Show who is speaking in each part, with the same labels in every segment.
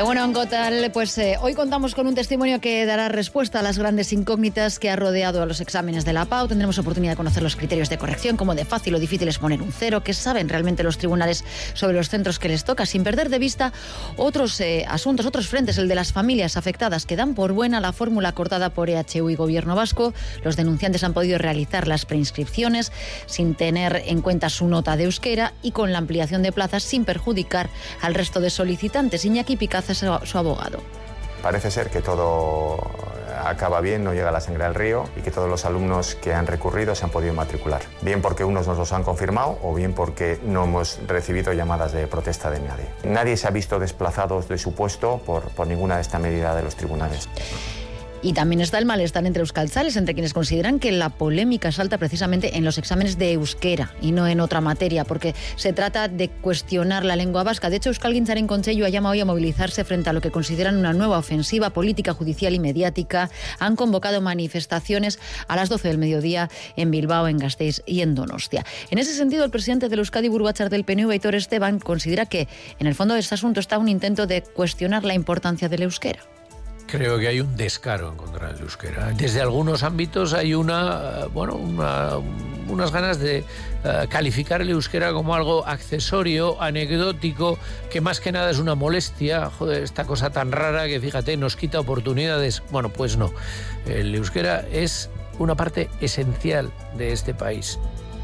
Speaker 1: Bueno, Gotal, pues hoy contamos con un testimonio que dará respuesta a las grandes incógnitas que ha rodeado a los exámenes de la PAU. Tendremos oportunidad de conocer los criterios de corrección, cómo de fácil o difícil es poner un 0, qué saben realmente los tribunales sobre los centros que les toca, sin perder de vista otros asuntos, otros frentes, el de las familias afectadas, que dan por buena la fórmula acordada por EHU y Gobierno vasco. Los denunciantes han podido realizar las preinscripciones sin tener en cuenta su nota de euskera y con la ampliación de plazas sin perjudicar al resto de solicitantes. Iñaki Picaza es su abogado.
Speaker 2: Parece ser que todo acaba bien, no llega la sangre al río y que todos los alumnos que han recurrido se han podido matricular. Bien porque unos nos los han confirmado o bien porque no hemos recibido llamadas de protesta de nadie. Nadie se ha visto desplazado de su puesto por ninguna de estas medidas de los tribunales.
Speaker 1: Y también está el malestar entre euskaltzales, entre quienes consideran que la polémica salta precisamente en los exámenes de euskera y no en otra materia, porque se trata de cuestionar la lengua vasca. De hecho, Euskalgintzaren Kontseilu ha llamado hoy a movilizarse frente a lo que consideran una nueva ofensiva política, judicial y mediática. Han convocado manifestaciones a las 12 del mediodía en Bilbao, en Gasteiz y en Donostia. En ese sentido, el presidente del Euskadi Buru Batzar del PNV, Aitor Esteban, considera que en el fondo de este asunto está un intento de cuestionar la importancia del euskera.
Speaker 3: Creo que hay un descaro en contra del euskera. Desde algunos ámbitos hay unas ganas de calificar el euskera como algo accesorio, anecdótico, que más que nada es una molestia. Joder, esta cosa tan rara que, fíjate, nos quita oportunidades. Bueno, pues no. El euskera es una parte esencial de este país.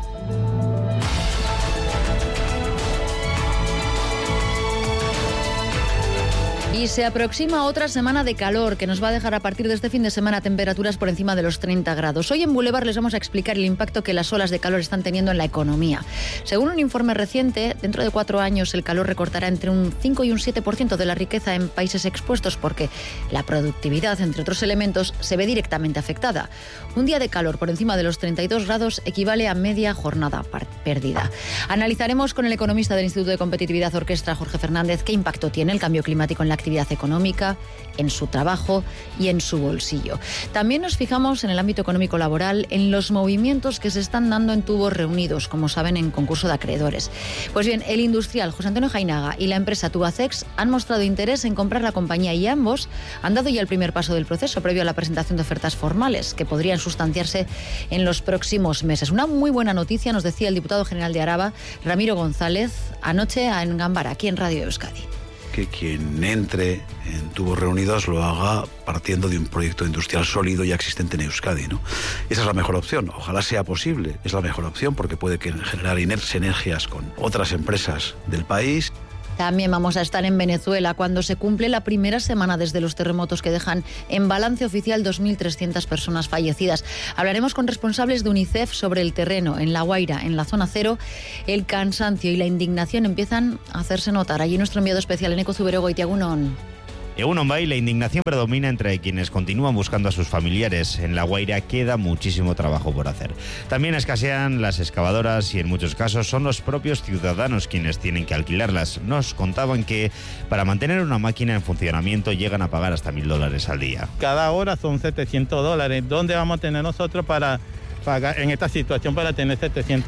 Speaker 1: Y se aproxima otra semana de calor que nos va a dejar a partir de este fin de semana temperaturas por encima de los 30 grados. Hoy en Boulevard les vamos a explicar el impacto que las olas de calor están teniendo en la economía. Según un informe reciente, dentro de 4 años el calor recortará entre un 5 y un 7% de la riqueza en países expuestos porque la productividad, entre otros elementos, se ve directamente afectada. Un día de calor por encima de los 32 grados equivale a media jornada perdida. Analizaremos con el economista del Instituto de Competitividad Orquestra, Jorge Fernández, qué impacto tiene el cambio climático en la actividad económica, en su trabajo y en su bolsillo. También nos fijamos en el ámbito económico laboral, en los movimientos que se están dando en tubos reunidos, como saben, en concurso de acreedores. Pues bien, el industrial José Antonio Jainaga y la empresa Tubacex han mostrado interés en comprar la compañía y ambos han dado ya el primer paso del proceso previo a la presentación de ofertas formales que podrían sustanciarse en los próximos meses. Una muy buena noticia nos decía el diputado general de Araba, Ramiro González, anoche en Gambara, aquí en Radio Euskadi.
Speaker 4: Que quien entre en tubos reunidos lo haga partiendo de un proyecto industrial sólido ya existente en Euskadi, ¿no? Esa es la mejor opción, ojalá sea posible, es la mejor opción porque puede generar sinergias con otras empresas del país.
Speaker 1: También vamos a estar en Venezuela cuando se cumple la primera semana desde los terremotos que dejan en balance oficial 2.300 personas fallecidas. Hablaremos con responsables de UNICEF sobre el terreno en La Guaira, en la zona cero. El cansancio y la indignación empiezan a hacerse notar. Allí nuestro enviado especial, Eneko Zuberogo, Itiagunon.
Speaker 5: Egunon Bai, la indignación predomina entre quienes continúan buscando a sus familiares. En La Guaira queda muchísimo trabajo por hacer. También escasean las excavadoras y en muchos casos son los propios ciudadanos quienes tienen que alquilarlas. Nos contaban que para mantener una máquina en funcionamiento llegan a pagar hasta $1.000 al día.
Speaker 6: Cada hora son $700. ¿Dónde vamos a tener nosotros para pagar en esta situación para tener $700,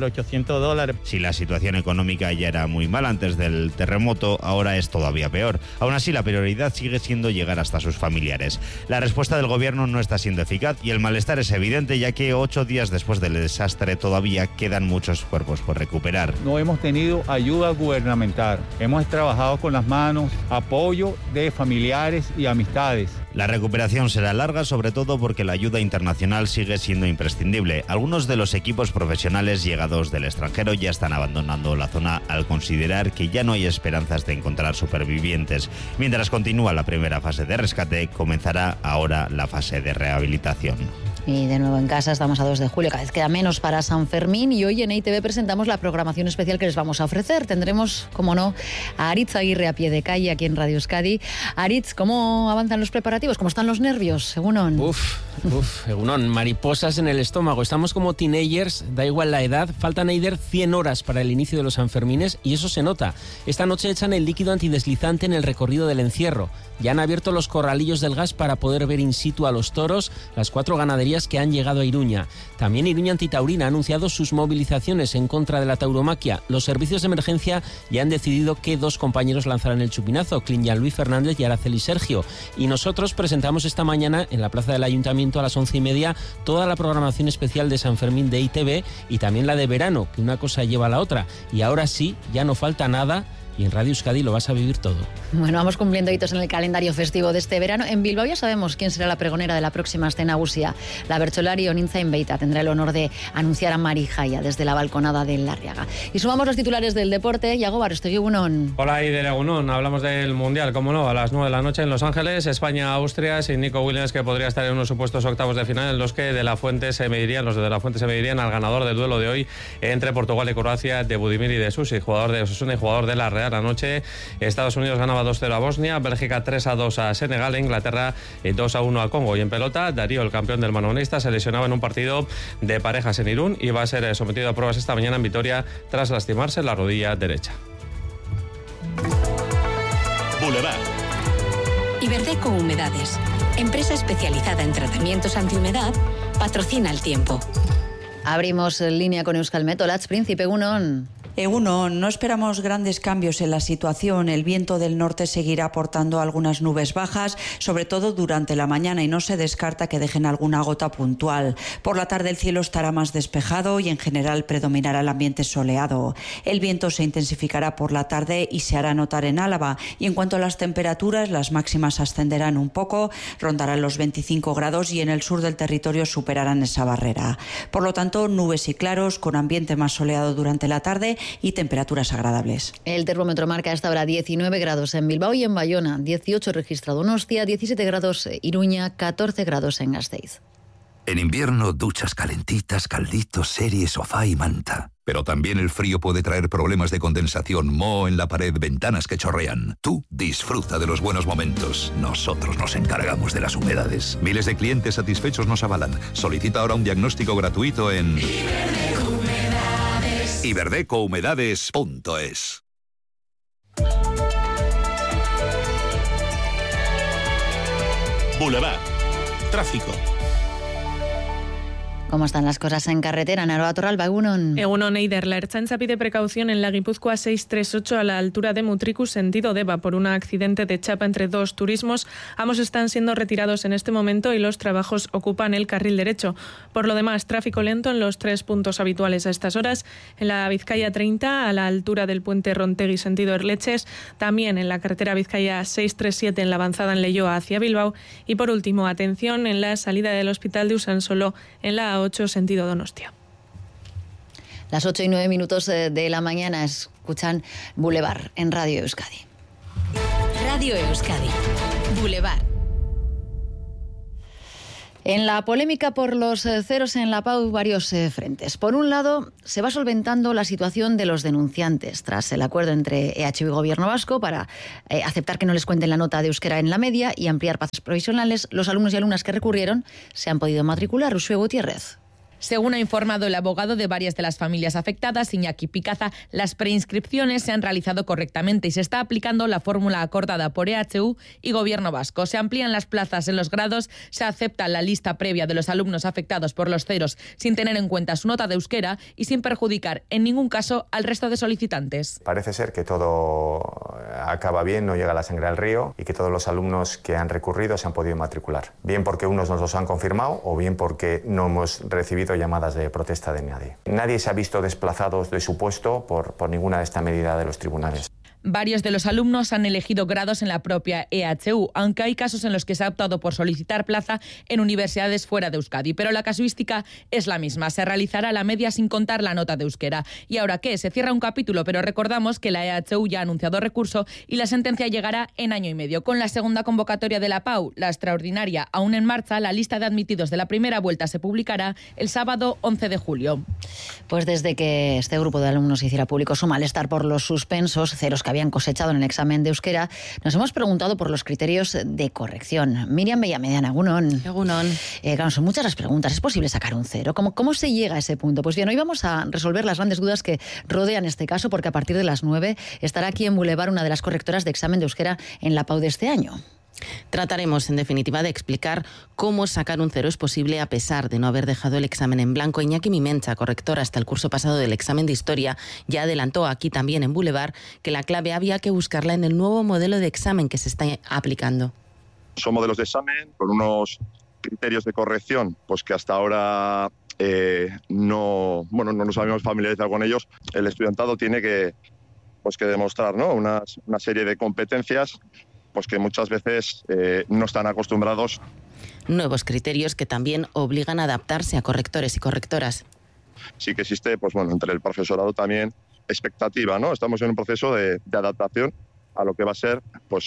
Speaker 6: $800?
Speaker 5: Si la situación económica ya era muy mala antes del terremoto, ahora es todavía peor. Aún así, la prioridad sigue siendo llegar hasta sus familiares. La respuesta del gobierno no está siendo eficaz y el malestar es evidente, ya que 8 días después del desastre todavía quedan muchos cuerpos por recuperar.
Speaker 7: No hemos tenido ayuda gubernamental. Hemos trabajado con las manos, apoyo de familiares y amistades.
Speaker 5: La recuperación será larga, sobre todo porque la ayuda internacional sigue siendo imprescindible. Algunos de los equipos profesionales llegados del extranjero ya están abandonando la zona al considerar que ya no hay esperanzas de encontrar supervivientes. Mientras continúa la primera fase de rescate, comenzará ahora la fase de rehabilitación.
Speaker 1: Y de nuevo en casa, estamos a 2 de julio, cada vez queda menos para San Fermín y hoy en EITV presentamos la programación especial que les vamos a ofrecer. Tendremos, como no, a Aritz Aguirre a pie de calle aquí en Radio Euskadi. Aritz, ¿cómo avanzan los preparativos educativos. ¿Cómo están los nervios, Egunon?
Speaker 8: Egunon, mariposas en el estómago. Estamos como teenagers, da igual la edad. Faltan, Eider, 100 horas para el inicio de los Sanfermines y eso se nota. Esta noche echan el líquido antideslizante en el recorrido del encierro. Ya han abierto los corralillos del gas para poder ver in situ a los toros, las 4 ganaderías que han llegado a Iruña. También Iruña Antitaurina ha anunciado sus movilizaciones en contra de la tauromaquia. Los servicios de emergencia ya han decidido que 2 compañeros lanzarán el chupinazo, Clin Luis Fernández y Araceli Sergio. Y nosotros presentamos esta mañana en la plaza del Ayuntamiento a las 11:30 toda la programación especial de San Fermín de ITV y también la de verano, que una cosa lleva a la otra. Y ahora sí, ya no falta nada. Y en Radio Euskadi lo vas a vivir todo.
Speaker 1: Bueno, vamos cumpliendo hitos en el calendario festivo de este verano. En Bilbao ya sabemos quién será la pregonera de la próxima escena nagusia. La bertsolari Onintzain Beita tendrá el honor de anunciar a Mari Jaya desde la balconada de Larriaga. Y sumamos los titulares del deporte. Iago Barostegui, Egunon.
Speaker 9: Hola, y de Egunon. Hablamos del Mundial, como no, a las 9 de la noche en Los Ángeles, España-Austria, sin Nico Williams, que podría estar en unos supuestos octavos de final en los que los de De La Fuente se medirían al ganador del duelo de hoy entre Portugal y Croacia, de Budimir y de Susi, jugador de Osasuna y jugador de la Real. Anoche Estados Unidos ganaba 2-0 a Bosnia, Bélgica 3-2 a Senegal, Inglaterra 2-1 a Congo. Y en pelota, Darío, el campeón del manomanista, se lesionaba en un partido de parejas en Irún y va a ser sometido a pruebas esta mañana en Vitoria tras lastimarse la rodilla derecha.
Speaker 10: Boulevard. Iberdeco Humedades, empresa especializada en tratamientos antihumedad, patrocina el tiempo.
Speaker 1: Abrimos línea con Euskalmet. Olatz Príncipe, Egunon.
Speaker 11: Egunon, no esperamos grandes cambios en la situación. El viento del norte seguirá aportando algunas nubes bajas, sobre todo durante la mañana, y no se descarta que dejen alguna gota puntual. Por la tarde el cielo estará más despejado y en general predominará el ambiente soleado. El viento se intensificará por la tarde y se hará notar en Álava. Y en cuanto a las temperaturas, las máximas ascenderán un poco, rondarán los 25 grados y en el sur del territorio superarán esa barrera. Por lo tanto, nubes y claros con ambiente más soleado durante la tarde y temperaturas agradables.
Speaker 1: El termómetro marca a esta hora 19 grados en Bilbao y en Bayona, 18 registrado en Donostia, 17 grados Iruña, 14 grados en Gasteiz.
Speaker 12: En invierno, duchas calentitas, calditos, serie, sofá y manta. Pero también el frío puede traer problemas de condensación, moho en la pared, ventanas que chorrean. Tú disfruta de los buenos momentos. Nosotros nos encargamos de las humedades. Miles de clientes satisfechos nos avalan. Solicita ahora un diagnóstico gratuito en iberdecouhumedades.es.
Speaker 10: Boulevard. Tráfico.
Speaker 1: ¿Cómo están las cosas en carretera? Naroa Torralba, Egunon.
Speaker 13: Egunon, Eider. La Ertzaintza pide precaución en la Guipúzcoa 638 a la altura de Mutriku, sentido Deba, por un accidente de chapa entre 2 turismos. Ambos están siendo retirados en este momento y los trabajos ocupan el carril derecho. Por lo demás, tráfico lento en los 3 puntos habituales a estas horas. En la Vizcaya 30, a la altura del puente Rontegui, sentido Erleches. También en la carretera Vizcaya 637, en la avanzada en Leioa hacia Bilbao. Y por último, atención en la salida del Hospital de Usansolo, en la 8 sentido Donostia.
Speaker 1: Las 8 y 9 minutos de la mañana escuchan Boulevard en Radio Euskadi.
Speaker 10: Radio Euskadi. Boulevard.
Speaker 1: En la polémica por los ceros en la PAU, varios frentes. Por un lado, se va solventando la situación de los denunciantes tras el acuerdo entre EH y Gobierno vasco para aceptar que no les cuenten la nota de euskera en la media y ampliar plazas provisionales. Los alumnos y alumnas que recurrieron se han podido matricular. Uxue Gutiérrez.
Speaker 14: Según ha informado el abogado de varias de las familias afectadas, Iñaki Picaza, las preinscripciones se han realizado correctamente y se está aplicando la fórmula acordada por EHU y Gobierno vasco. Se amplían las plazas en los grados, se acepta la lista previa de los alumnos afectados por los ceros sin tener en cuenta su nota de euskera y sin perjudicar en ningún caso al resto de solicitantes.
Speaker 2: Parece ser que todo acaba bien, no llega la sangre al río y que todos los alumnos que han recurrido se han podido matricular. Bien porque unos nos los han confirmado o bien porque no hemos recibido llamadas de protesta de nadie. Nadie se ha visto desplazado de su puesto por ninguna de esta medida de los tribunales.
Speaker 14: Varios de los alumnos han elegido grados en la propia EHU, aunque hay casos en los que se ha optado por solicitar plaza en universidades fuera de Euskadi. Pero la casuística es la misma. Se realizará la media sin contar la nota de euskera. ¿Y ahora qué? Se cierra un capítulo, pero recordamos que la EHU ya ha anunciado recurso y la sentencia llegará en año y medio. Con la segunda convocatoria de la PAU, la extraordinaria aún en marcha, la lista de admitidos de la primera vuelta se publicará el sábado 11 de julio.
Speaker 1: Pues desde que este grupo de alumnos hiciera público su malestar por los suspensos, ceros que había habían cosechado en el examen de euskera, nos hemos preguntado por los criterios de corrección. Miriam Bellamediana, Egunon. Claro, son muchas las preguntas. ¿Es posible sacar un 0? ¿Cómo se llega a ese punto? Pues bien, hoy vamos a resolver las grandes dudas que rodean este caso, porque a partir de las 9 estará aquí en Boulevard una de las correctoras de examen de euskera en la PAU de este año.
Speaker 15: Trataremos, en definitiva, de explicar cómo sacar un 0 es posible a pesar de no haber dejado el examen en blanco. Iñaki Mimencha, correctora hasta el curso pasado del examen de Historia, ya adelantó aquí también en Boulevard que la clave había que buscarla en el nuevo modelo de examen que se está aplicando.
Speaker 16: Son modelos de examen con unos criterios de corrección pues que hasta ahora no nos habíamos familiarizado con ellos. El estudiantado tiene que demostrar, ¿no?, una serie de competencias pues que muchas veces no están acostumbrados.
Speaker 15: Nuevos criterios que también obligan a adaptarse a correctores y correctoras.
Speaker 16: Sí que existe, entre el profesorado también expectativa, ¿no? Estamos en un proceso de adaptación a lo que va a ser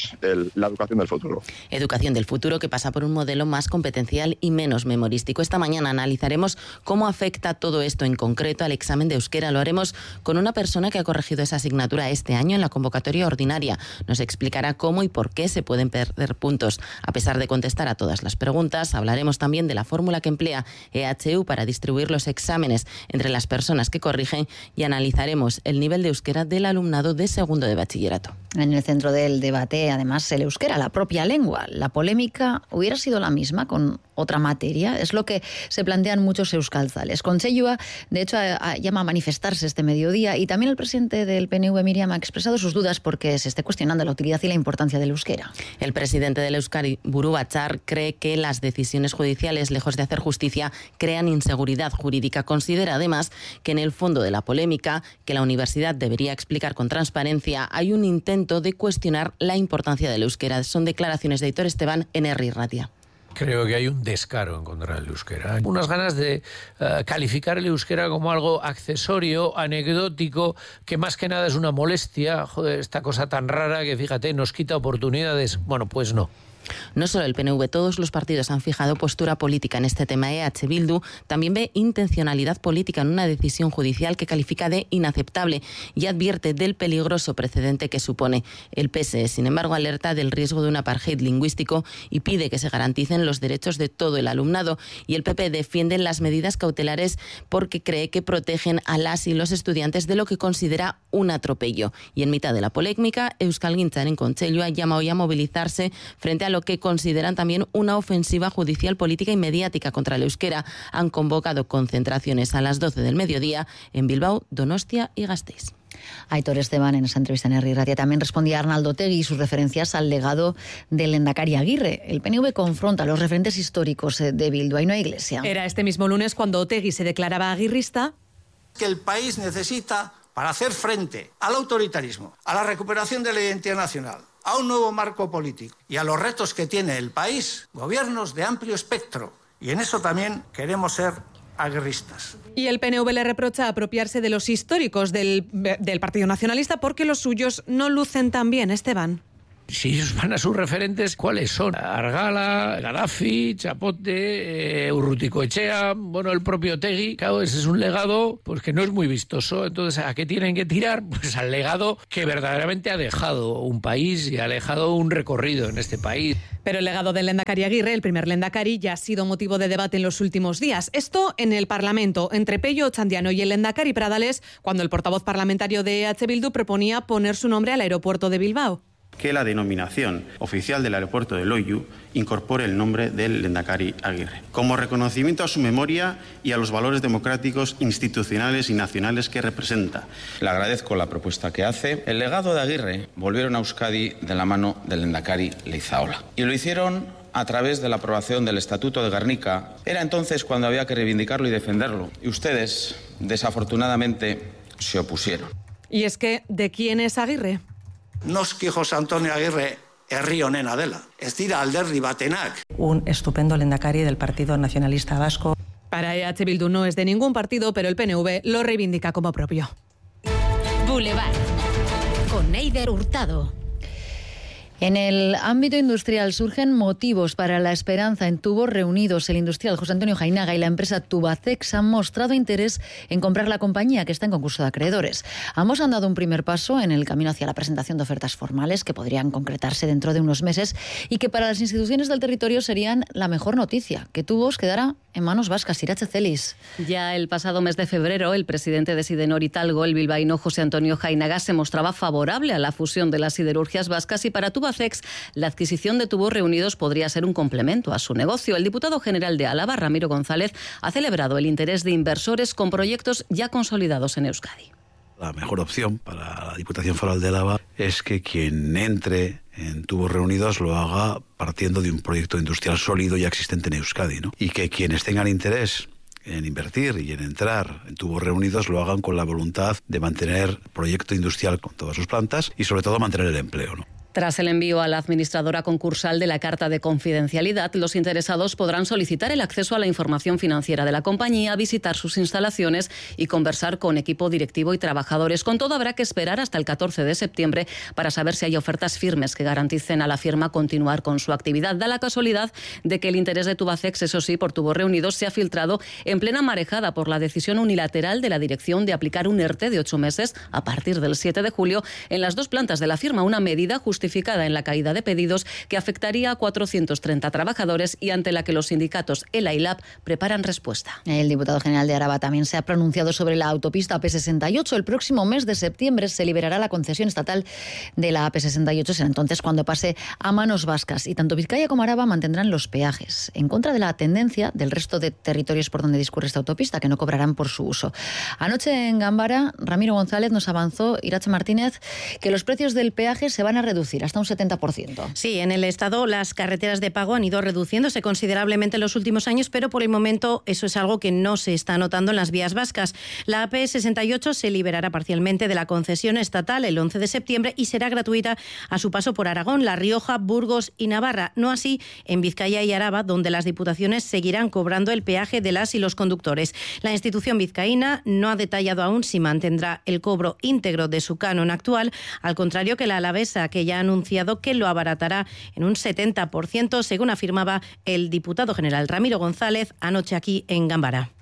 Speaker 16: la educación del futuro.
Speaker 15: Educación del futuro que pasa por un modelo más competencial y menos memorístico. Esta mañana analizaremos cómo afecta todo esto en concreto al examen de euskera. Lo haremos con una persona que ha corregido esa asignatura este año en la convocatoria ordinaria. Nos explicará cómo y por qué se pueden perder puntos. A pesar de contestar a todas las preguntas, hablaremos también de la fórmula que emplea EHU para distribuir los exámenes entre las personas que corrigen y analizaremos el nivel de euskera del alumnado de segundo de bachillerato.
Speaker 1: En el centro del debate, además, el euskera, la propia lengua. La polémica hubiera sido la misma con otra materia. Es lo que se plantean muchos euskaltzales. Contseiua, de hecho, llama a manifestarse este mediodía, y también el presidente del PNV, Miriam, ha expresado sus dudas porque se esté cuestionando la utilidad y la importancia del euskera.
Speaker 15: El presidente del Euskadi, Buru Batzar, cree que las decisiones judiciales, lejos de hacer justicia, crean inseguridad jurídica. Considera, además, que en el fondo de la polémica, que la universidad debería explicar con transparencia, hay un intento de cuestionar la importancia del euskera. Son declaraciones de Aitor Esteban en Herri Ratia.
Speaker 3: Creo que hay un descaro en contra del euskera. Hay unas ganas de calificar el euskera como algo accesorio, anecdótico, que más que nada es una molestia. Joder, esta cosa tan rara que, fíjate, nos quita oportunidades. Bueno, pues no.
Speaker 15: No solo el PNV, todos los partidos han fijado postura política en este tema. EH Bildu también ve intencionalidad política en una decisión judicial que califica de inaceptable y advierte del peligroso precedente que supone. El PSE, sin embargo, alerta del riesgo de un apartheid lingüístico y pide que se garanticen los derechos de todo el alumnado. Y el PP defiende las medidas cautelares porque cree que protegen a las y los estudiantes de lo que considera un atropello. Y en mitad de la polémica, Euskalgintzaren Kontseilua llama hoy a movilizarse frente a lo que consideran también una ofensiva judicial, política y mediática contra el euskera. Han convocado concentraciones a las 12 del mediodía en Bilbao, Donostia y Gasteiz.
Speaker 1: Aitor Esteban, en esa entrevista en Herri Ratia, también respondía a Arnaldo Otegi y sus referencias al legado del Lehendakari Aguirre. El PNV confronta a los referentes históricos de Bildu. Ahí no hay iglesia.
Speaker 17: Era este mismo lunes cuando Otegi se declaraba aguirrista.
Speaker 18: Que el país necesita para hacer frente al autoritarismo, a la recuperación de la identidad nacional, a un nuevo marco político y a los retos que tiene el país, gobiernos de amplio espectro. Y en eso también queremos ser aguerristas.
Speaker 17: Y el PNV le reprocha apropiarse de los históricos del Partido Nacionalista porque los suyos no lucen tan bien, Esteban.
Speaker 3: Si ellos van a sus referentes, ¿cuáles son? Argala, Gaddafi, Chapote, Urruticoechea, el propio Otegi. Claro, ese es un legado pues que no es muy vistoso. Entonces, ¿a qué tienen que tirar? Pues al legado que verdaderamente ha dejado un país y ha dejado un recorrido en este país.
Speaker 17: Pero el legado del Lehendakari Aguirre, el primer Lehendakari, ya ha sido motivo de debate en los últimos días. Esto en el Parlamento, entre Pello Ochandiano y el Lehendakari Pradales, cuando el portavoz parlamentario de EH Bildu proponía poner su nombre al aeropuerto de Bilbao.
Speaker 19: Que la denominación oficial del aeropuerto de Loiu incorpore el nombre del Lehendakari Aguirre, como reconocimiento a su memoria y a los valores democráticos, institucionales y nacionales que representa.
Speaker 20: Le agradezco la propuesta que hace. El legado de Aguirre volvieron a Euskadi de la mano del Lehendakari Leizaola. Y lo hicieron a través de la aprobación del Estatuto de Gernika. Era entonces cuando había que reivindicarlo y defenderlo. Y ustedes, desafortunadamente, se opusieron.
Speaker 17: Y es que, ¿de quién es Aguirre?
Speaker 18: Noski José Antonio Aguirre herri honena dela. Ez dira alderdi batenak.
Speaker 21: Un estupendo lehendakari del Partido Nacionalista Vasco.
Speaker 17: Para EH Bildu no es de ningún partido, pero el PNV lo reivindica como propio.
Speaker 10: Boulevard, con Neider Hurtado.
Speaker 1: En el ámbito industrial surgen motivos para la esperanza en Tubos Reunidos. El industrial José Antonio Jainaga y la empresa Tubacex han mostrado interés en comprar la compañía, que está en concurso de acreedores. Ambos han dado un primer paso en el camino hacia la presentación de ofertas formales que podrían concretarse dentro de unos meses y que para las instituciones del territorio serían la mejor noticia, que Tubos quedará en manos vascas. Irache Celis.
Speaker 4: Ya el pasado mes de febrero, el presidente de Sidenor y Talgo, el bilbaíno José Antonio Jainaga, se mostraba favorable a la fusión de las siderurgias vascas y para Tubacex la adquisición de Tubos Reunidos podría ser un complemento a su negocio. El diputado general de Álava, Ramiro González, ha celebrado el interés de inversores con proyectos ya consolidados en Euskadi.
Speaker 22: La mejor opción para la Diputación Foral de Álava es que quien entre en Tubos Reunidos lo haga partiendo de un proyecto industrial sólido ya existente en Euskadi, ¿no? Y que quienes tengan interés en invertir y en entrar en Tubos Reunidos lo hagan con la voluntad de mantener proyecto industrial con todas sus plantas y sobre todo mantener el empleo, ¿no?
Speaker 4: Tras el envío a la administradora concursal de la carta de confidencialidad, los interesados podrán solicitar el acceso a la información financiera de la compañía, visitar sus instalaciones y conversar con equipo directivo y trabajadores. Con todo, habrá que esperar hasta el 14 de septiembre para saber si hay ofertas firmes que garanticen a la firma continuar con su actividad. Da la casualidad de que el interés de Tubacex, eso sí, por Tubos Reunidos, se ha filtrado en plena marejada por la decisión unilateral de la dirección de aplicar un ERTE de 8 meses a partir del 7 de julio en las dos plantas de la firma, una medida justificada en la caída de pedidos que afectaría a 430 trabajadores y ante la que los sindicatos ELA y LAB preparan respuesta.
Speaker 1: El diputado general de Araba también se ha pronunciado sobre la autopista AP68. El próximo mes de septiembre se liberará la concesión estatal de la AP68. Será entonces cuando pase a manos vascas. Y tanto Vizcaya como Araba mantendrán los peajes, en contra de la tendencia del resto de territorios por donde discurre esta autopista, que no cobrarán por su uso. Anoche en Gambara, Ramiro González nos avanzó, Irache Martínez, que los precios del peaje se van a reducir hasta un 70%.
Speaker 23: Sí, en el Estado las carreteras de pago han ido reduciéndose considerablemente en los últimos años, pero por el momento eso es algo que no se está notando en las vías vascas. La AP68 se liberará parcialmente de la concesión estatal el 11 de septiembre y será gratuita a su paso por Aragón, La Rioja, Burgos y Navarra. No así en Vizcaya y Araba, donde las diputaciones seguirán cobrando el peaje de las y los conductores. La institución vizcaína no ha detallado aún si mantendrá el cobro íntegro de su canon actual, al contrario que la alavesa, que ya ha anunciado que lo abaratará en un 70%, según afirmaba el diputado general Ramiro González anoche aquí en Gambara.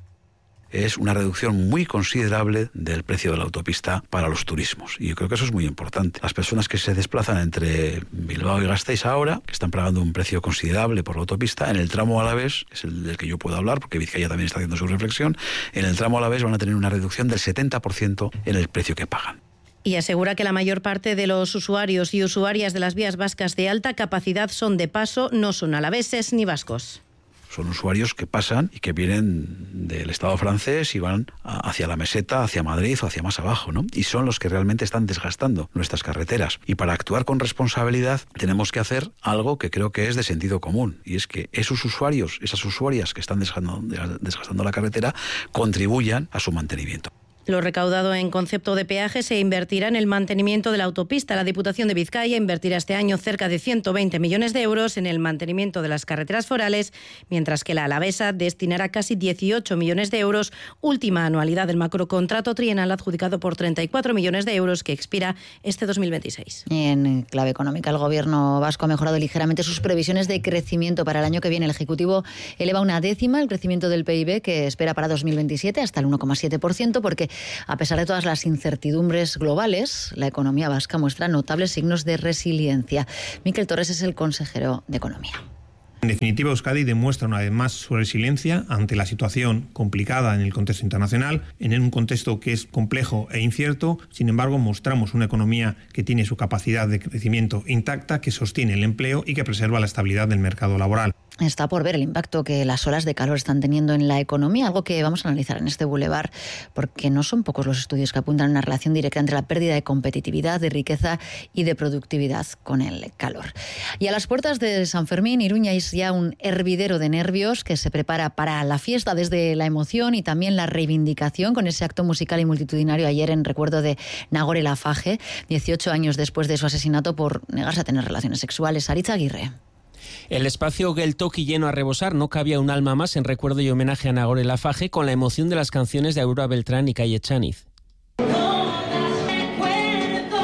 Speaker 22: Es una reducción muy considerable del precio de la autopista para los turismos. Y yo creo que eso es muy importante. Las personas que se desplazan entre Bilbao y Gasteiz ahora, que están pagando un precio considerable por la autopista, en el tramo Alavés, que es el del que yo puedo hablar, porque Vizcaya también está haciendo su reflexión, en el tramo Alavés van a tener una reducción del 70% en el precio que pagan.
Speaker 23: Y asegura que la mayor parte de los usuarios y usuarias de las vías vascas de alta capacidad son de paso, no son alaveses ni vascos.
Speaker 22: Son usuarios que pasan y que vienen del Estado francés y van hacia la meseta, hacia Madrid o hacia más abajo, ¿no? Y son los que realmente están desgastando nuestras carreteras. Y para actuar con responsabilidad tenemos que hacer algo que creo que es de sentido común. Y es que esos usuarios, esas usuarias que están desgastando la carretera, contribuyan a su mantenimiento.
Speaker 23: Lo recaudado en concepto de peaje se invertirá en el mantenimiento de la autopista. La Diputación de Vizcaya invertirá este año cerca de 120 millones de euros en el mantenimiento de las carreteras forales, mientras que la alavesa destinará casi 18 millones de euros, última anualidad del macrocontrato trienal adjudicado por 34 millones de euros que expira este 2026.
Speaker 1: En clave económica, el Gobierno vasco ha mejorado ligeramente sus previsiones de crecimiento para el año que viene. El Ejecutivo eleva una décima el crecimiento del PIB que espera para 2027 hasta el 1,7%, porque a pesar de todas las incertidumbres globales, la economía vasca muestra notables signos de resiliencia. Miquel Torres es el consejero de Economía.
Speaker 24: En definitiva, Euskadi demuestra una vez más su resiliencia ante la situación complicada en el contexto internacional, en un contexto que es complejo e incierto. Sin embargo, mostramos una economía que tiene su capacidad de crecimiento intacta, que sostiene el empleo y que preserva la estabilidad del mercado laboral.
Speaker 1: Está por ver el impacto que las olas de calor están teniendo en la economía, algo que vamos a analizar en este Boulevard, porque no son pocos los estudios que apuntan a una relación directa entre la pérdida de competitividad, de riqueza y de productividad con el calor. Y a las puertas de San Fermín, Iruña es ya un hervidero de nervios que se prepara para la fiesta, desde la emoción y también la reivindicación, con ese acto musical y multitudinario ayer en recuerdo de Nagore Laffage, 18 años después de su asesinato por negarse a tener relaciones sexuales. Aritz Aguirre.
Speaker 8: El espacio Geltoki lleno a rebosar, no cabía un alma más en recuerdo y homenaje a Nagore Laffage, con la emoción de las canciones de Aurora Beltrán y Calle Chaniz.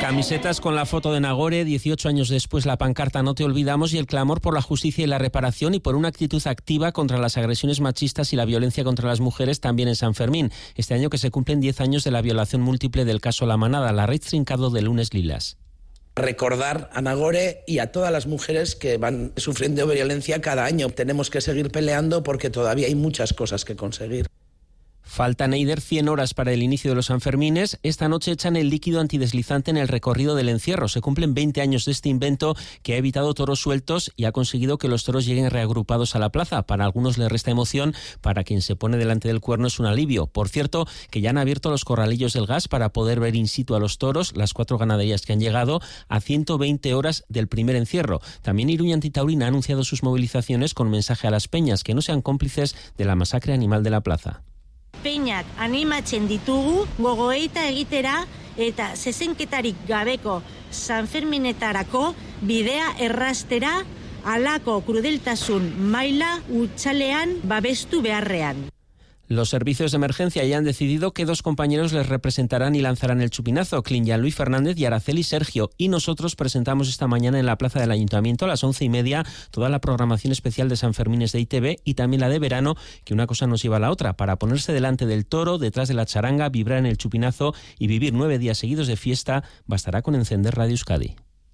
Speaker 8: Camisetas con la foto de Nagore, 18 años después la pancarta No te olvidamos y el clamor por la justicia y la reparación y por una actitud activa contra las agresiones machistas y la violencia contra las mujeres también en San Fermín. Este año que se cumplen 10 años de la violación múltiple del caso La Manada, la red trincado de Lunes Lilas.
Speaker 5: Recordar a Nagore y a todas las mujeres que van sufriendo violencia cada año. Tenemos que seguir peleando porque todavía hay muchas cosas que conseguir.
Speaker 8: Faltan, Eider, 100 horas para el inicio de los Sanfermines. Esta noche echan el líquido antideslizante en el recorrido del encierro. Se cumplen 20 años de este invento que ha evitado toros sueltos y ha conseguido que los toros lleguen reagrupados a la plaza. Para algunos les resta emoción, para quien se pone delante del cuerno es un alivio. Por cierto, que ya han abierto los corralillos del gas para poder ver in situ a los toros, las 4 ganaderías que han llegado a 120 horas del primer encierro. También Iruña Antitaurina ha anunciado sus movilizaciones con mensaje a las peñas, que no sean cómplices de la masacre animal de la plaza.
Speaker 6: Peñak animatzen ditugu gogoeta egitera eta zezenketarik gabeko Sanferminetarako bidea errastera halako krudeltasun maila hutsalean babestu beharrean.
Speaker 8: Los servicios de emergencia ya han decidido que 2 compañeros les representarán y lanzarán el chupinazo, Clinjan Luis Fernández y Araceli Sergio. Y nosotros presentamos esta mañana en la plaza del Ayuntamiento a las 11:30 toda la programación especial de San Fermines de ITV y también la de verano, que una cosa nos lleva a la otra, para ponerse delante del toro, detrás de la charanga, vibrar en el chupinazo y vivir 9 días seguidos de fiesta, bastará con encender Radio Euskadi.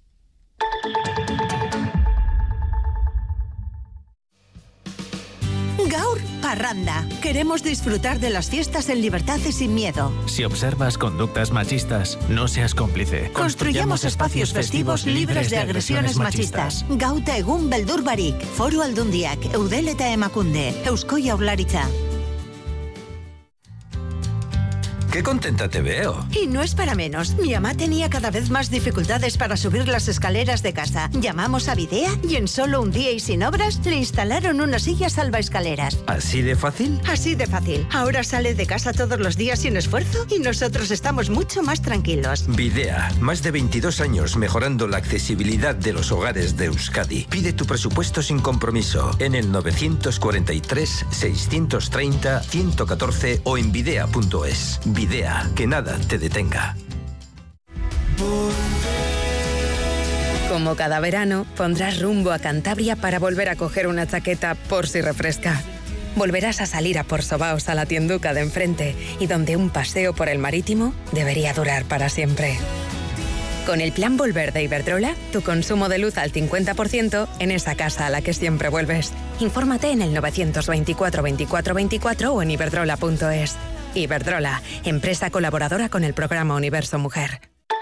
Speaker 7: Gaur Parranda. Queremos disfrutar de las fiestas en libertad y sin miedo.
Speaker 9: Si observas conductas machistas, no seas cómplice.
Speaker 7: Construyamos espacios festivos libres de agresiones machistas. Gauta egun beldur barik. Foru Aldundiak, Eudel eta Emakunde, Eusko Jaurlaritza.
Speaker 25: ¡Qué contenta te veo!
Speaker 7: Y no es para menos. Mi ama tenía cada vez más dificultades para subir las escaleras de casa. Llamamos a Videa y en solo un día y sin obras le instalaron una silla salvaescaleras.
Speaker 25: ¿Así de fácil?
Speaker 7: Así de fácil. Ahora sale de casa todos los días sin esfuerzo y nosotros estamos mucho más tranquilos.
Speaker 25: Videa, más de 22 años mejorando la accesibilidad de los hogares de Euskadi. Pide tu presupuesto sin compromiso en el 943 630 114 o en videa.es. Videa, que nada te detenga.
Speaker 26: Como cada verano, pondrás rumbo a Cantabria para volver a coger una chaqueta por si refresca. Volverás a salir a Porsobaos a la tienduca de enfrente y donde un paseo por el marítimo debería durar para siempre. Con el plan Volver de Iberdrola, tu consumo de luz al 50% en esa casa a la que siempre vuelves. Infórmate en el 924 24 24 o en iberdrola.es. Iberdrola, empresa colaboradora con el programa Universo Mujer.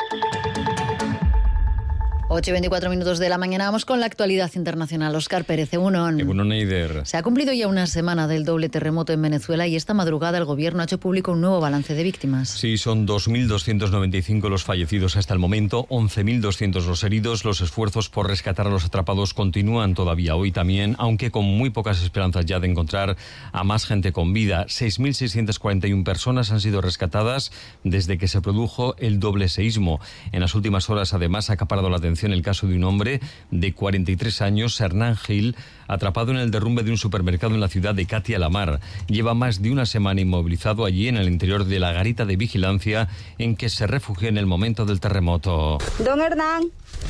Speaker 1: 8:24 de la mañana, vamos con la actualidad internacional. Óscar Pérez, Egunon.
Speaker 27: Egunon, Eider.
Speaker 1: Se ha cumplido ya una semana del doble terremoto en Venezuela y esta madrugada el gobierno ha hecho público un nuevo balance de víctimas.
Speaker 27: Sí, son 2.295 los fallecidos hasta el momento, 11.200 los heridos. Los esfuerzos por rescatar a los atrapados continúan todavía hoy también, aunque con muy pocas esperanzas ya de encontrar a más gente con vida. 6.641 personas han sido rescatadas desde que se produjo el doble seísmo. En las últimas horas, además, ha acaparado la atención el caso de un hombre de 43 años, Hernán Gil, atrapado en el derrumbe de un supermercado en la ciudad de Catia-la-Mar. Lleva más de una semana inmovilizado allí en el interior de la garita de vigilancia en que se refugió en el momento del terremoto.
Speaker 28: Don Hernán,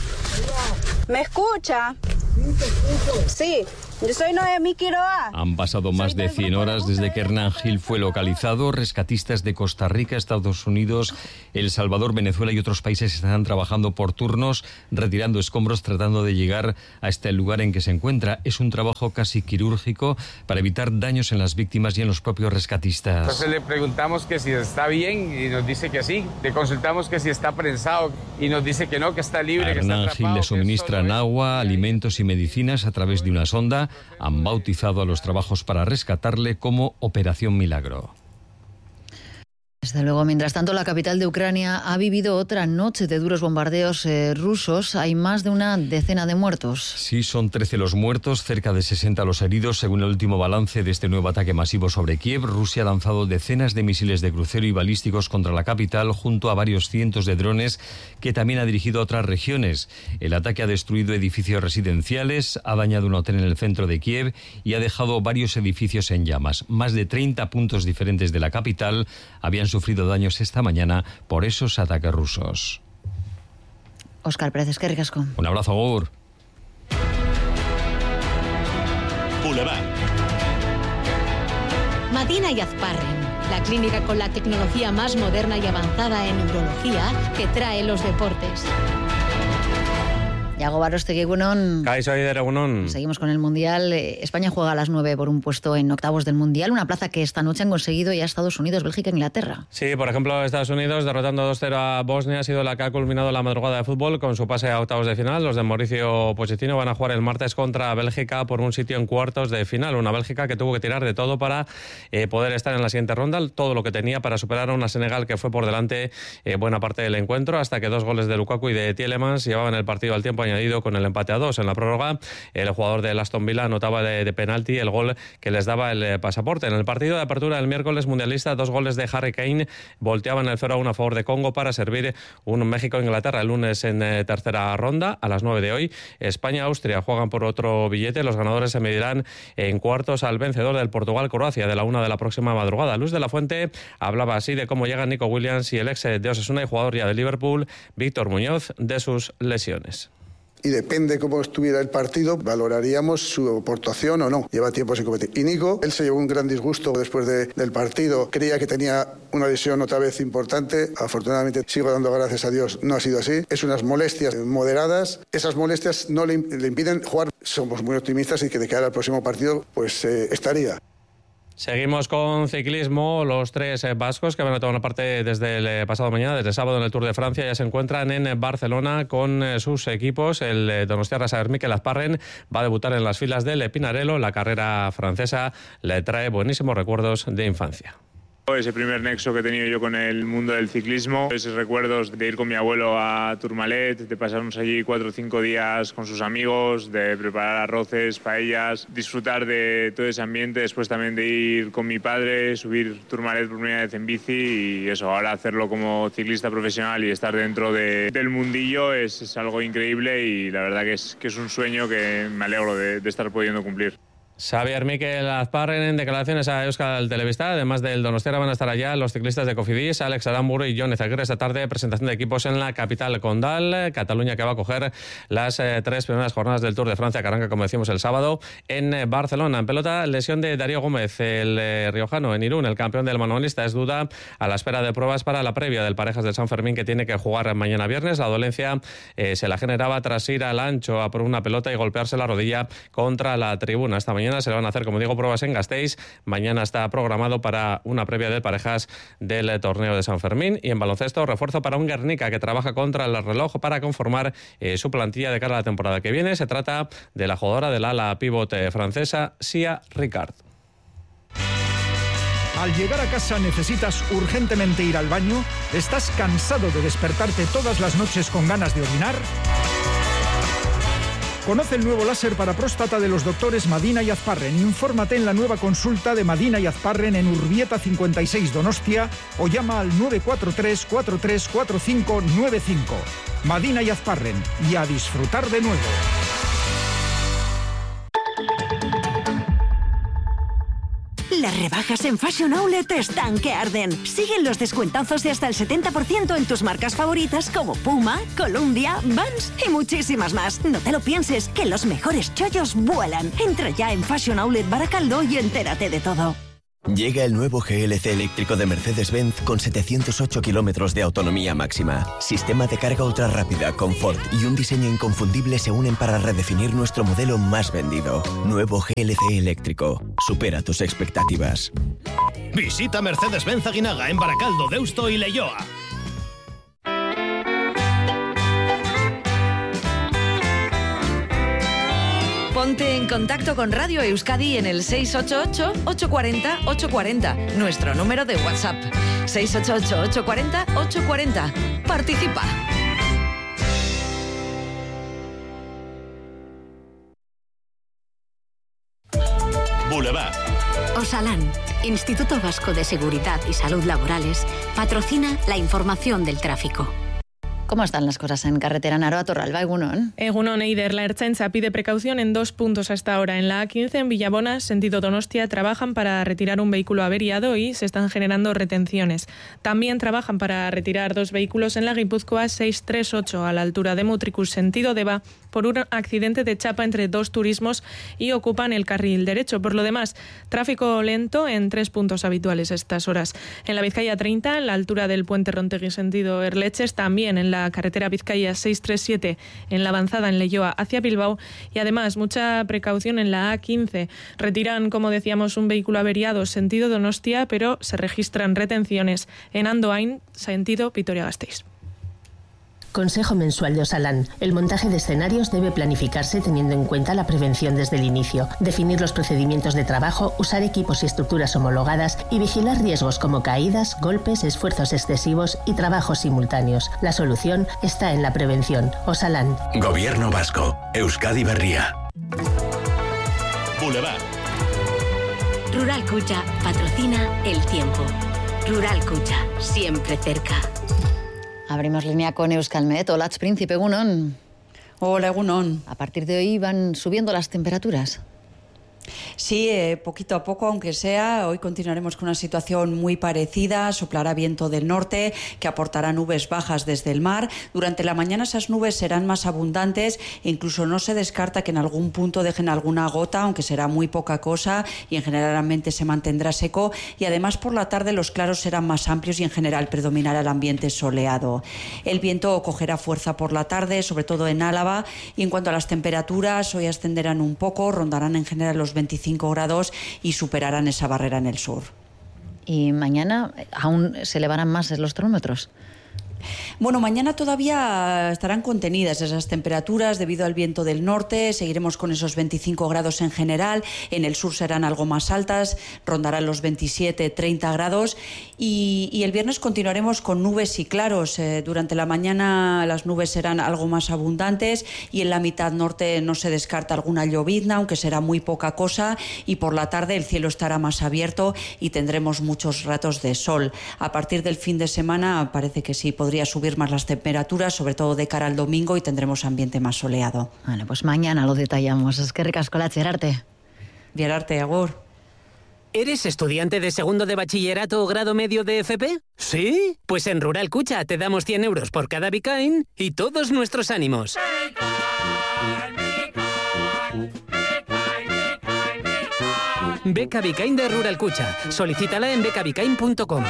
Speaker 28: ¿me escucha? Sí, yo soy Noemí Quiroa.
Speaker 27: Han pasado más de 100 horas desde que Hernán Gil fue localizado. Rescatistas de Costa Rica, Estados Unidos, El Salvador, Venezuela y otros países están trabajando por turnos, retirando escombros, tratando de llegar hasta el lugar en que se encuentra. Es un trabajo casi quirúrgico para evitar daños en las víctimas y en los propios rescatistas.
Speaker 29: Entonces le preguntamos que si está bien y nos dice que sí. Le consultamos que si está prensado y nos dice que no, que está libre, que está atrapado.
Speaker 27: Hernán Gil le suministran agua, alimentos y medicinas a través de una sonda. Han bautizado a los trabajos para rescatarle como Operación Milagro.
Speaker 1: Desde luego, mientras tanto, la capital de Ucrania ha vivido otra noche de duros bombardeos rusos. Hay más de una decena de muertos.
Speaker 27: Sí, son 13 los muertos, cerca de 60 los heridos. Según el último balance de este nuevo ataque masivo sobre Kiev, Rusia ha lanzado decenas de misiles de crucero y balísticos contra la capital, junto a varios cientos de drones que también ha dirigido a otras regiones. El ataque ha destruido edificios residenciales, ha dañado un hotel en el centro de Kiev y ha dejado varios edificios en llamas. Más de 30 puntos diferentes de la capital habían sufrido daños esta mañana por esos ataques rusos.
Speaker 1: Óscar Pérez, es que ricasco.
Speaker 27: Un abrazo, Agur.
Speaker 10: Boulevard.
Speaker 2: Madina y Azparren, la clínica con la tecnología más moderna y avanzada en urología que trae los deportes.
Speaker 1: Yago Barostegui, egunon.
Speaker 3: Kaixo Aider, egunon.
Speaker 1: Seguimos con el Mundial. España juega a las 9 por un puesto en octavos del Mundial, una plaza que esta noche han conseguido ya Estados Unidos, Bélgica e Inglaterra.
Speaker 3: Sí, por ejemplo, Estados Unidos derrotando 2-0 a Bosnia ha sido la que ha culminado la madrugada de fútbol con su pase a octavos de final. Los de Mauricio Pochettino van a jugar el martes contra Bélgica por un sitio en cuartos de final. Una Bélgica que tuvo que tirar de todo para poder estar en la siguiente ronda, todo lo que tenía para superar a una Senegal que fue por delante buena parte del encuentro, hasta que 2 goles de Lukaku y de Tielemans llevaban el partido al tiempo añadido con el empate a 2. En la prórroga, el jugador del Aston Villa anotaba de penalti el gol que les daba el pasaporte. En el partido de apertura del miércoles mundialista, 2 goles de Harry Kane volteaban el 0-1 a favor de Congo para servir un México-Inglaterra el lunes en tercera ronda. A las 9 de hoy, España-Austria juegan por otro billete. Los ganadores se medirán en cuartos al vencedor del Portugal-Croacia de la 1 de la próxima madrugada. Luis de la Fuente hablaba así de cómo llegan Nico Williams y el ex de Osasuna y jugador ya de Liverpool, Víctor Muñoz, de sus lesiones.
Speaker 11: Y depende cómo estuviera el partido, valoraríamos su aportación o no. Lleva tiempo sin competir. Y Nico, él se llevó un gran disgusto después del partido. Creía que tenía una lesión otra vez importante. Afortunadamente, sigo dando gracias a Dios, no ha sido así. Es unas molestias moderadas. Esas molestias no le impiden jugar. Somos muy optimistas y que de cara al próximo partido, pues estaría.
Speaker 3: Seguimos con ciclismo. Los 3 vascos que van a tomar parte desde el pasado mañana, desde sábado en el Tour de Francia, ya se encuentran en Barcelona con sus equipos. El donostiarra Saber Mikel Azparren va a debutar en las filas del Pinarello. La carrera francesa le trae buenísimos recuerdos de infancia.
Speaker 12: Ese primer nexo que he tenido yo con el mundo del ciclismo, esos recuerdos de ir con mi abuelo a Tourmalet, de pasarnos allí 4 o 5 días con sus amigos, de preparar arroces, paellas, disfrutar de todo ese ambiente, después también de ir con mi padre, subir Tourmalet por primera vez en bici y eso, ahora hacerlo como ciclista profesional y estar dentro del mundillo es algo increíble y la verdad que es un sueño que me alegro de estar pudiendo cumplir.
Speaker 3: Xavier Mikel Azparren en declaraciones a Euskal Telebista. Además del donostiarra van a estar allá los ciclistas de Cofidis, Alex Aramburu y Jon Ezaguirre esta tarde. Presentación de equipos en la capital condal, Cataluña, que va a coger las 3 primeras jornadas del Tour de Francia, que arranca, como decimos, el sábado en Barcelona. En pelota, lesión de Darío Gómez, el riojano en Irún, el campeón del manualista, es duda a la espera de pruebas para la previa del Parejas del San Fermín, que tiene que jugar mañana viernes. La dolencia se la generaba tras ir al ancho a por una pelota y golpearse la rodilla contra la tribuna. Esta mañana se le van a hacer, como digo, pruebas en Gasteiz. Mañana está programado para una previa del Parejas del torneo de San Fermín. Y en baloncesto, refuerzo para un Guernica que trabaja contra el reloj para conformar su plantilla de cara a la temporada que viene. Se trata de la jugadora del ala pivote francesa, Sia Ricard.
Speaker 13: Al llegar a casa necesitas urgentemente ir al baño. ¿Estás cansado de despertarte todas las noches con ganas de orinar? Conoce el nuevo láser para próstata de los doctores Madina y Azparren. Infórmate en la nueva consulta de Madina y Azparren en Urbieta 56 Donostia o llama al 943 434595. Madina y Azparren, y a disfrutar de nuevo.
Speaker 7: Las rebajas en Fashion Outlet están que arden. Siguen los descuentazos de hasta el 70% en tus marcas favoritas como Puma, Columbia, Vans y muchísimas más. No te lo pienses, que los mejores chollos vuelan. Entra ya en Fashion Outlet Baracaldo y entérate de todo.
Speaker 14: Llega el nuevo GLC eléctrico de Mercedes-Benz con 708 kilómetros de autonomía máxima. Sistema de carga ultra rápida, confort y un diseño inconfundible se unen para redefinir nuestro modelo más vendido. Nuevo GLC eléctrico. Supera tus expectativas.
Speaker 15: Visita Mercedes-Benz Aguinaga en Baracaldo, Deusto y Leioa.
Speaker 16: Ponte en contacto con Radio Euskadi en el 688-840-840, nuestro número de WhatsApp. 688-840-840. Participa.
Speaker 10: Boulevard.
Speaker 19: Osalan, Instituto Vasco de Seguridad y Salud Laborales, patrocina la información del tráfico.
Speaker 1: ¿Cómo están las cosas en carretera? Naroa Torralba, Egunon.
Speaker 4: Egunon, Eider. La Ertzaintza pide precaución en 2 puntos hasta ahora. En la A15, en Villabona, sentido Donostia, trabajan para retirar un vehículo averiado y se están generando retenciones. También trabajan para retirar 2 vehículos en la Guipúzcoa 638, a la altura de Mutricus, sentido Deva, por un accidente de chapa entre 2 turismos y ocupan el carril derecho. Por lo demás, tráfico lento en 3 puntos habituales estas horas. En la Vizcaya 30, en la altura del puente Rontegui, sentido Erleches, también en la carretera Vizcaya 637, en la avanzada en Leioa hacia Bilbao, y además mucha precaución en la A15. Retiran, como decíamos, un vehículo averiado sentido Donostia, pero se registran retenciones en Andoain, sentido Vitoria-Gasteiz.
Speaker 5: Consejo mensual de Osalan. El montaje de escenarios debe planificarse teniendo en cuenta la prevención desde el inicio, definir los procedimientos de trabajo, usar equipos y estructuras homologadas y vigilar riesgos como caídas, golpes, esfuerzos excesivos y trabajos simultáneos. La solución está en la prevención. Osalan.
Speaker 10: Gobierno Vasco. Euskadi Berria. Boulevard.
Speaker 19: Rural Cucha patrocina el tiempo. Rural Cucha, siempre cerca.
Speaker 1: Abrimos línea con Euskalmet. Hola, Príncipe, Egunon.
Speaker 17: Hola, Egunon.
Speaker 1: A partir de hoy van subiendo las temperaturas.
Speaker 17: Sí, poquito a poco, aunque sea. Hoy continuaremos con una situación muy parecida. Soplará viento del norte que aportará nubes bajas desde el mar. Durante la mañana esas nubes serán más abundantes e incluso no se descarta que en algún punto dejen alguna gota, aunque será muy poca cosa, y en general el ambiente se mantendrá seco. Y además por la tarde los claros serán más amplios y en general predominará el ambiente soleado. El viento cogerá fuerza por la tarde, sobre todo en Álava. Y en cuanto a las temperaturas, hoy ascenderán un poco, rondarán en general los 25 grados y superarán esa barrera en el sur.
Speaker 1: ¿Y mañana aún se elevarán más los termómetros?
Speaker 17: Bueno, mañana todavía estarán contenidas esas temperaturas debido al viento del norte. Seguiremos con esos 25 grados en general. En el sur serán algo más altas, rondarán los 27-30 grados. Y el viernes continuaremos con nubes y claros. Durante la mañana las nubes serán algo más abundantes y en la mitad norte no se descarta alguna llovizna, aunque será muy poca cosa. Y por la tarde el cielo estará más abierto y tendremos muchos ratos de sol. A partir del fin de semana parece que sí, podría subir más las temperaturas, sobre todo de cara al domingo, y tendremos ambiente más soleado.
Speaker 1: Bueno, pues mañana lo detallamos. Es que ricasco la Gerarte.
Speaker 17: Gerarte, agur.
Speaker 18: ¿Eres estudiante de segundo de bachillerato o grado medio de FP? ¿Sí? Pues en Rural Cucha te damos 100 euros por cada Bicain y todos nuestros ánimos. Beca Bicain de Rural Cucha. Solicítala en becabicain.com.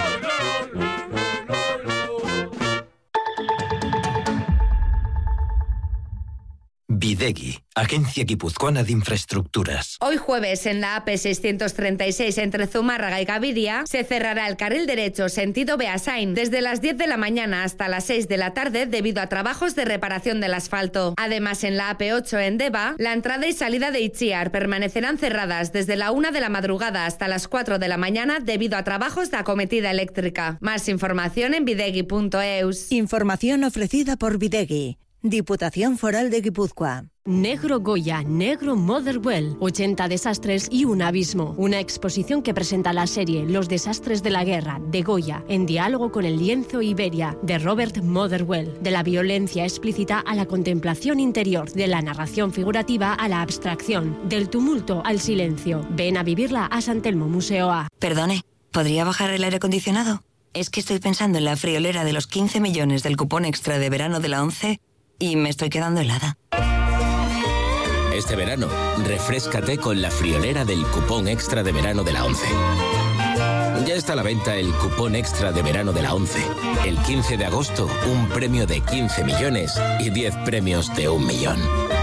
Speaker 25: Bidegi, Agencia Guipuzcoana de Infraestructuras.
Speaker 20: Hoy jueves, en la AP 636 entre Zumárraga y Gaviria, se cerrará el carril derecho sentido Beasain desde las 10 de la mañana hasta las 6 de la tarde debido a trabajos de reparación del asfalto. Además, en la AP8 en Deva, la entrada y salida de Itziar permanecerán cerradas desde la 1 de la madrugada hasta las 4 de la mañana debido a trabajos de acometida eléctrica. Más información en bidegi.eus.
Speaker 21: Información ofrecida por Bidegi, Diputación Foral de Guipúzcoa.
Speaker 2: Negro Goya, Negro Motherwell, 80 desastres y un abismo. Una exposición que presenta la serie Los desastres de la guerra, de Goya, en diálogo con el lienzo Iberia, de Robert Motherwell. De la violencia explícita a la contemplación interior, de la narración figurativa a la abstracción, del tumulto al silencio. Ven a vivirla a San Telmo Museoa.
Speaker 22: Perdone, ¿podría bajar el aire acondicionado? Es que estoy pensando en la friolera de los 15 millones del cupón extra de verano de la ONCE y me estoy quedando helada.
Speaker 23: Este verano, refréscate con la friolera del cupón extra de verano de la ONCE. Ya está a la venta el cupón extra de verano de la ONCE. El 15 de agosto, un premio de 15 millones y 10 premios de 1 millón.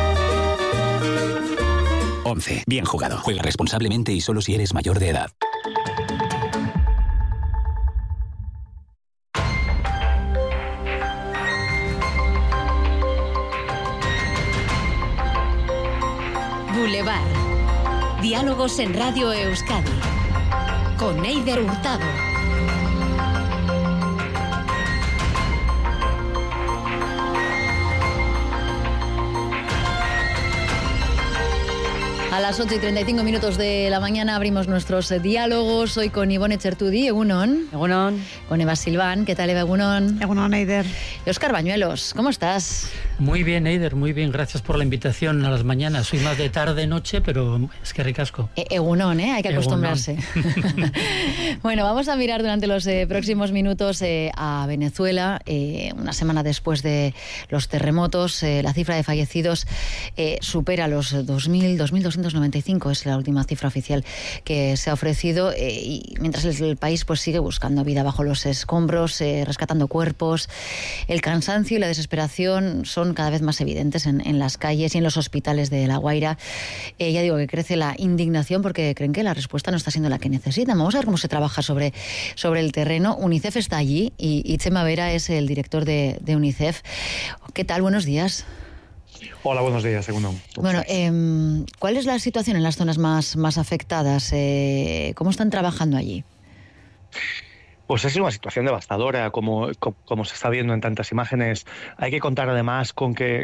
Speaker 24: ONCE. Bien jugado. Juega responsablemente y solo si eres mayor de edad.
Speaker 2: Boulevard. Diálogos en Radio Euskadi. Con Eider Hurtado.
Speaker 1: A las 8:35 de la mañana abrimos nuestros diálogos. Hoy con Ivone Chertudi, Egunon.
Speaker 6: Egunon.
Speaker 1: Con Eva Silván, ¿qué tal, Eva? Egunon.
Speaker 6: Egunon, Eider.
Speaker 1: Y Óscar Bañuelos, ¿cómo estás?
Speaker 8: Muy bien, Eider, muy bien. Gracias por la invitación a las mañanas. Soy más de tarde-noche, pero es que ricasco.
Speaker 1: Egunon, hay que acostumbrarse. Bueno, vamos a mirar durante los próximos minutos a Venezuela. Una semana después de los terremotos, la cifra de fallecidos supera los 2.295, es la última cifra oficial que se ha ofrecido, y mientras el país pues sigue buscando vida bajo los escombros, rescatando cuerpos. El cansancio y la desesperación son cada vez más evidentes en las calles y en los hospitales de La Guaira. Ya digo que crece la indignación porque creen que la respuesta no está siendo la que necesitan. Vamos a ver cómo se trabaja sobre el terreno. UNICEF está allí y Chema Vera es el director de UNICEF. ¿Qué tal? Buenos días.
Speaker 9: Hola, buenos días, Egunon.
Speaker 1: Bueno, ¿cuál es la situación en las zonas más afectadas? ¿Cómo están trabajando allí?
Speaker 9: Pues es una situación devastadora, como se está viendo en tantas imágenes. Hay que contar además con que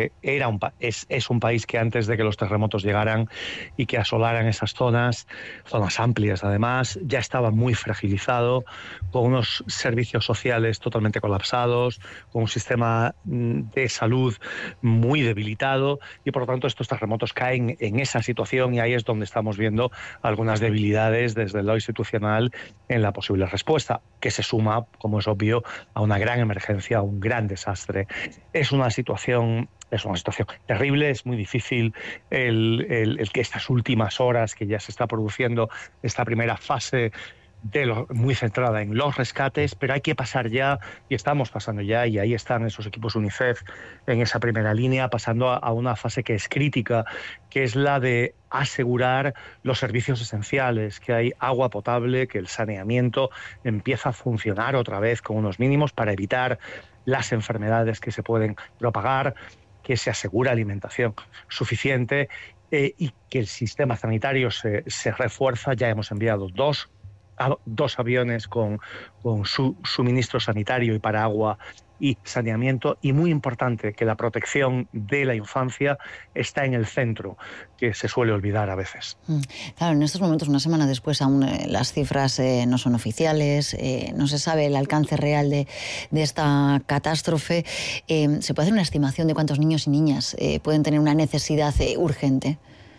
Speaker 9: es un país que antes de que los terremotos llegaran y que asolaran esas zonas amplias además, ya estaba muy fragilizado, con unos servicios sociales totalmente colapsados, con un sistema de salud muy debilitado, y por lo tanto estos terremotos caen en esa situación, y ahí es donde estamos viendo algunas debilidades desde el lado institucional en la posible respuesta, que se suma, como es obvio, a una gran emergencia, a un gran desastre. Es una situación terrible. Es muy difícil el que estas últimas horas que ya se está produciendo esta primera fase muy centrada en los rescates, pero hay que pasar ya, y estamos pasando ya, y ahí están esos equipos UNICEF en esa primera línea, pasando a una fase que es crítica, que es la de asegurar los servicios esenciales, que hay agua potable, que el saneamiento empieza a funcionar otra vez con unos mínimos para evitar las enfermedades que se pueden propagar, que se asegura alimentación suficiente, y que el sistema sanitario se refuerza. Ya hemos enviado dos aviones con suministro sanitario y para agua y saneamiento, y muy importante que la protección de la infancia está en el centro, que se suele olvidar a veces.
Speaker 1: Claro, en estos momentos, una semana después, aún las cifras no son oficiales, no se sabe el alcance real de esta catástrofe. ¿Se puede hacer una estimación de cuántos niños y niñas pueden tener una necesidad urgente?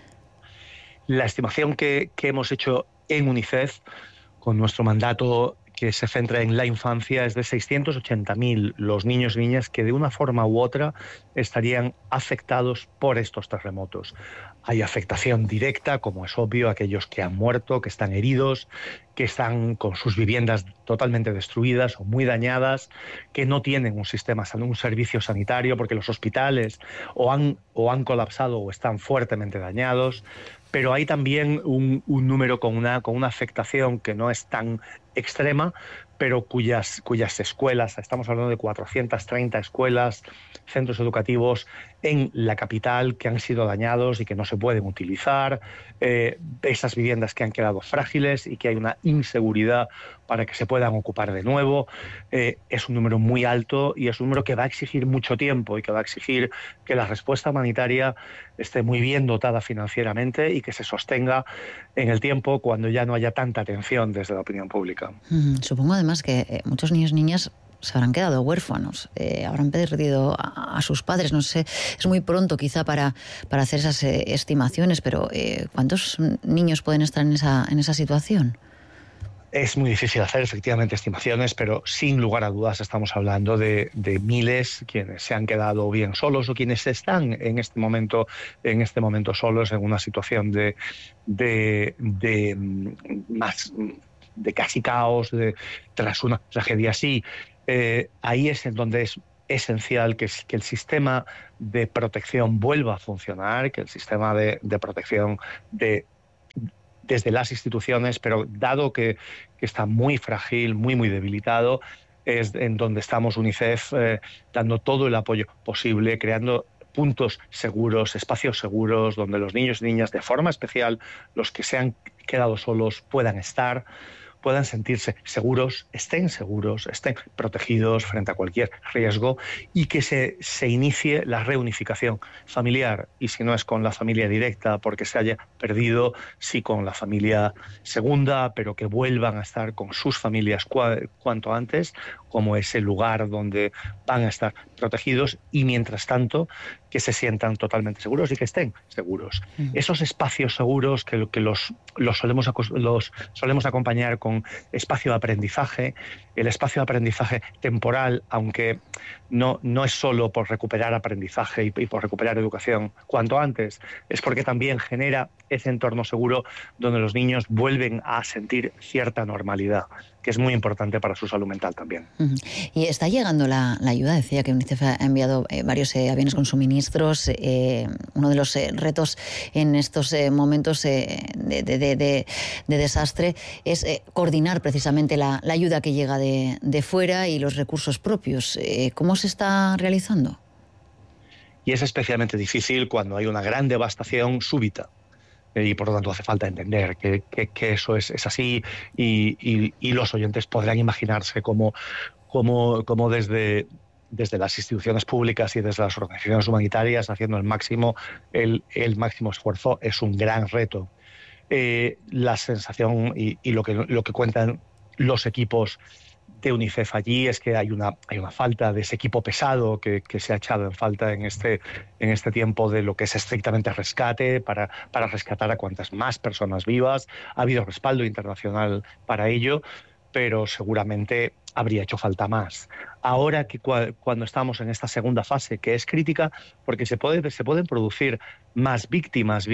Speaker 9: La estimación que hemos hecho en UNICEF, con nuestro mandato que se centra en la infancia, es de 680.000 los niños y niñas que de una forma u otra estarían afectados por estos terremotos. Hay afectación directa, como es obvio, aquellos que han muerto, que están heridos, que están con sus viviendas totalmente destruidas o muy dañadas, que no tienen un servicio sanitario porque los hospitales o han colapsado o están fuertemente dañados. Pero hay también un número con una afectación que no es tan extrema, pero cuyas escuelas, estamos hablando de 430 escuelas, centros educativos en la capital que han sido dañados y que no se pueden utilizar, esas viviendas que han quedado frágiles y que hay una inseguridad para que se puedan ocupar de nuevo. Es un número muy alto, y es un número que va a exigir mucho tiempo y que va a exigir que la respuesta humanitaria esté muy bien dotada financieramente y que se sostenga en el tiempo cuando ya no haya tanta atención desde la opinión pública.
Speaker 1: Supongo además que muchos niños y niñas se habrán quedado huérfanos, habrán perdido a sus padres. No sé, es muy pronto quizá para hacer esas estimaciones, pero ¿cuántos niños pueden estar en esa situación?
Speaker 9: Es muy difícil hacer efectivamente estimaciones, pero sin lugar a dudas estamos hablando de miles quienes se han quedado bien solos o quienes están en este momento solos, en una situación de casi caos, tras una tragedia así. Ahí es en donde es esencial que el sistema de protección vuelva a funcionar, que el sistema de protección desde las instituciones, pero dado que está muy frágil, muy debilitado, es en donde estamos UNICEF dando todo el apoyo posible, creando puntos seguros, espacios seguros, donde los niños y niñas, de forma especial, los que se han quedado solos, puedan estar, puedan sentirse seguros, estén protegidos frente a cualquier riesgo y que se inicie la reunificación familiar. Y si no es con la familia directa porque se haya perdido, sí con la familia segunda, pero que vuelvan a estar con sus familias cuanto antes, como ese lugar donde van a estar protegidos, y mientras tanto que se sientan totalmente seguros y que estén seguros. Esos espacios seguros que los solemos acompañar con espacio de aprendizaje. El espacio de aprendizaje temporal, aunque no es solo por recuperar aprendizaje y por recuperar educación cuanto antes, es porque también genera ese entorno seguro donde los niños vuelven a sentir cierta normalidad, que es muy importante para su salud mental también.
Speaker 1: Y está llegando la ayuda. Decía que UNICEF ha enviado varios aviones con suministros. Uno de los retos en estos momentos de desastre es coordinar precisamente la ayuda que llega de fuera y los recursos propios. ¿Cómo se está realizando?
Speaker 9: Y es especialmente difícil cuando hay una gran devastación súbita. Y por lo tanto hace falta entender que eso es así, y los oyentes podrán imaginarse cómo desde las instituciones públicas y desde las organizaciones humanitarias, haciendo el máximo esfuerzo, es un gran reto. La sensación y lo que cuentan los equipos de UNICEF allí es que hay una falta de ese equipo pesado que se ha echado en falta en este tiempo de lo que es estrictamente rescate, para rescatar a cuantas más personas vivas. Ha habido respaldo internacional para ello, pero seguramente habría hecho falta más. Ahora que cuando estamos en esta segunda fase, que es crítica, porque se pueden producir más víctimas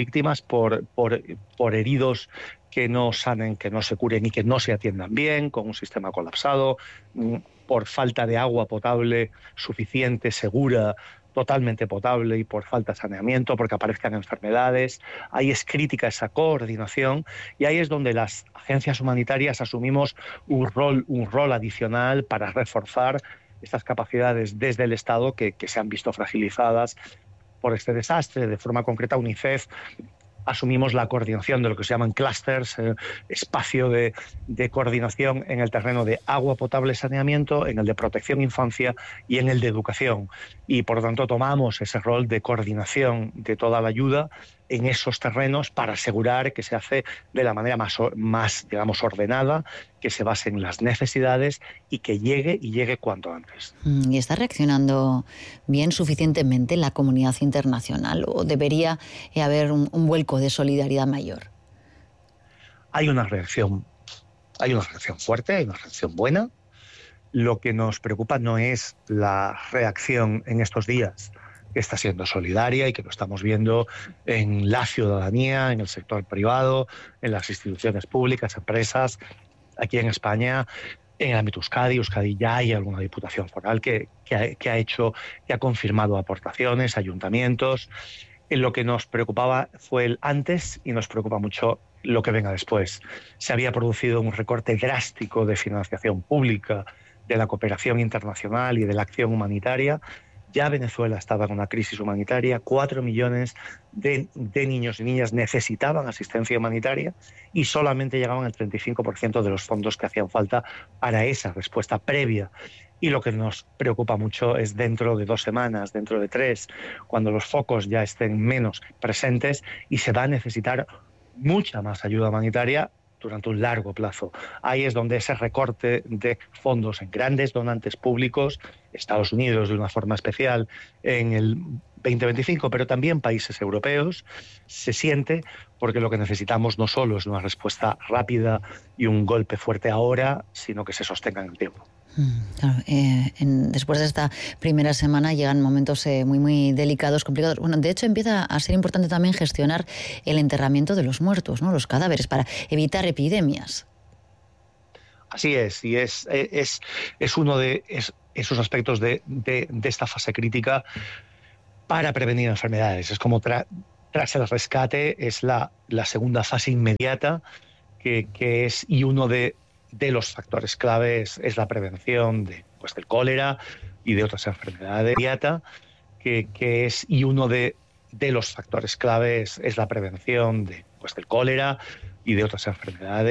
Speaker 9: por heridos que no sanen, que no se curen y que no se atiendan bien, con un sistema colapsado, por falta de agua potable suficiente, segura, totalmente potable, y por falta de saneamiento, porque aparezcan enfermedades. Ahí es crítica esa coordinación, y ahí es donde las agencias humanitarias asumimos un rol adicional para reforzar estas capacidades desde el Estado que se han visto fragilizadas por este desastre. De forma concreta, UNICEF asumimos la coordinación de lo que se llaman clústeres, espacio de coordinación en el terreno de agua potable, saneamiento, en el de protección infancia y en el de educación. Y por lo tanto tomamos ese rol de coordinación de toda la ayuda en esos terrenos para asegurar que se hace de la manera más digamos, ordenada, que se base en las necesidades y que llegue cuanto antes.
Speaker 1: ¿Y está reaccionando bien, suficientemente, la comunidad internacional, o debería haber un vuelco de solidaridad mayor?
Speaker 9: Hay una reacción fuerte, hay una reacción buena. Lo que nos preocupa no es la reacción en estos días, que está siendo solidaria y que lo estamos viendo en la ciudadanía, en el sector privado, en las instituciones públicas, empresas. Aquí en España, en el ámbito Euskadi ya hay alguna diputación foral que ha confirmado aportaciones, ayuntamientos. Lo que nos preocupaba fue el antes, y nos preocupa mucho lo que venga después. Se había producido un recorte drástico de financiación pública, de la cooperación internacional y de la acción humanitaria. Ya Venezuela estaba en una crisis humanitaria, 4 millones de niños y niñas necesitaban asistencia humanitaria y solamente llegaban al 35% de los fondos que hacían falta para esa respuesta previa. Y lo que nos preocupa mucho es dentro de 2 semanas, dentro de 3, cuando los focos ya estén menos presentes y se va a necesitar mucha más ayuda humanitaria durante un largo plazo. Ahí es donde ese recorte de fondos en grandes donantes públicos, Estados Unidos de una forma especial en el 2025, pero también países europeos, se siente, porque lo que necesitamos no solo es una respuesta rápida y un golpe fuerte ahora, sino que se sostenga en el tiempo.
Speaker 1: Claro, después de esta primera semana llegan momentos muy delicados, complicados. Bueno, de hecho empieza a ser importante también gestionar el enterramiento de los muertos, ¿no? Los cadáveres, para evitar epidemias.
Speaker 9: Así es, y es uno de esos aspectos de esta fase crítica para prevenir enfermedades. Es como tras el rescate, es la segunda fase inmediata que es, y uno de los factores claves es la prevención del cólera y de otras enfermedades inmediata, que es, y uno de los factores claves es la prevención del cólera y de otras enfermedades.